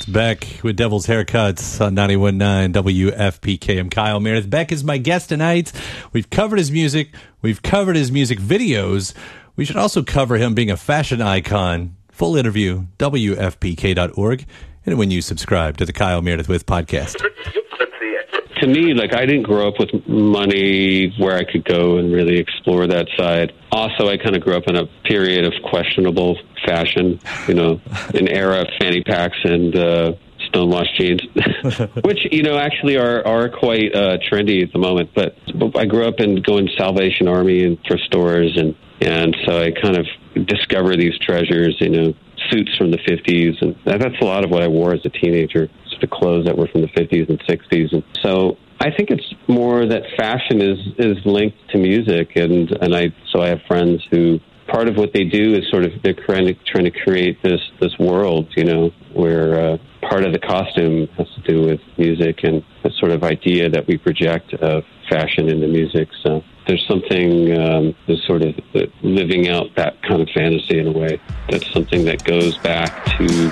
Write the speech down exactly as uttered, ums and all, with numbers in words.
Beck with Devil's Haircuts on ninety-one point nine W F P K. I'm Kyle Meredith. Beck is my guest tonight. We've covered his music. We've covered his music videos. We should also cover him being a fashion icon. Full interview, W F P K dot org. And when you subscribe to the Kyle Meredith With podcast. To me, like, I didn't grow up with money where I could go and really explore that side. Also, I kind of grew up in a period of questionable fashion, you know, an era of fanny packs and uh, stonewashed jeans, which, you know, actually are, are quite uh, trendy at the moment. But, but I grew up in going to Salvation Army and thrift stores, and, and so I kind of discover these treasures, you know, suits from the fifties, and that's a lot of what I wore as a teenager, sort of clothes that were from the fifties and sixties. And so I think it's more that fashion is, is linked to music, and, and I so I have friends who, part of what they do is sort of, they're trying to, trying to create this, this world, you know, where uh, part of the costume has to do with music and the sort of idea that we project of fashion into music. So there's something um, that's sort of living out that kind of fantasy in a way. That's something that goes back to